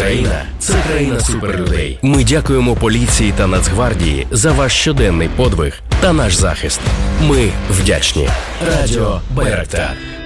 Україна – це країна суперлюдей. Ми дякуємо поліції та Нацгвардії за ваш щоденний подвиг та наш захист. Ми вдячні. Радіо Байрактар.